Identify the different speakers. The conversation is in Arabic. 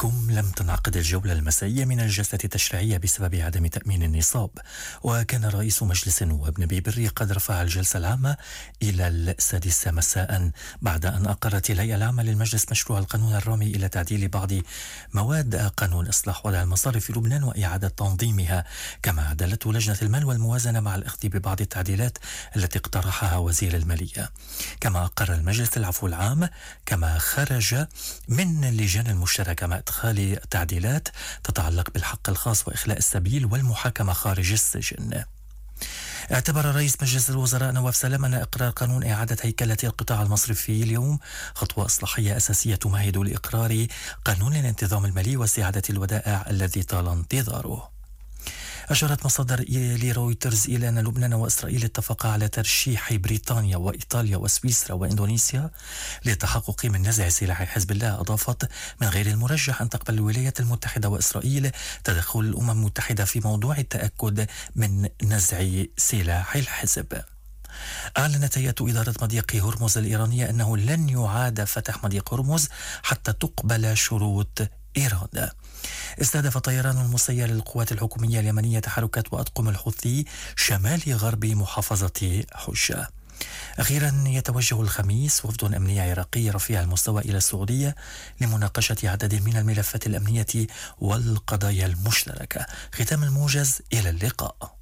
Speaker 1: لم تنعقد الجولة المسائية من الجلسة التشريعية بسبب عدم تأمين النصاب، وكان رئيس مجلس النواب نبيه بري قد رفع الجلسة العامة إلى 6 مساء بعد أن أقرت الهيئة العامة للمجلس مشروع القانون الرامي إلى تعديل بعض مواد قانون إصلاح وضع المصارف في لبنان وإعادة تنظيمها، كما عدلته لجنة المال والموازنة مع الأخذ ببعض التعديلات التي اقترحها وزير المالية. كما أقر المجلس العفو العام كما خرج من اللجان المشتركة مع إدخال تعديلات تتعلق بالحق الخاص وإخلاء السبيل والمحاكمة خارج السجن. اعتبر رئيس مجلس الوزراء نواف سلام أن إقرار قانون إعادة هيكلة القطاع المصرفي اليوم خطوة إصلاحية أساسية تمهد لإقرار قانون الانتظام المالي واستعادة الودائع الذي طال انتظاره. أشارت مصادر لرويترز إلى أن لبنان وإسرائيل اتفقا على ترشيح بريطانيا وإيطاليا وسويسرا وإندونيسيا للتحقق من نزع سلاح حزب الله. أضافت: من غير المرجح أن تقبل الولايات المتحدة وإسرائيل تدخل الأمم المتحدة في موضوع التأكد من نزع سلاح الحزب. أعلنت هيئة إدارة مضيق هرمز الإيرانية أنه لن يعاد فتح مضيق هرمز حتى تقبل شروط إيران. استهدف طيران المسير للقوات الحكومية اليمنية تحركات وأطقم الحوثي شمال غرب محافظة حجة. أخيرا يتوجه الخميس وفد أمني عراقي رفيع المستوى إلى السعودية لمناقشة عدد من الملفات الأمنية والقضايا المشتركة. ختام الموجز، إلى اللقاء.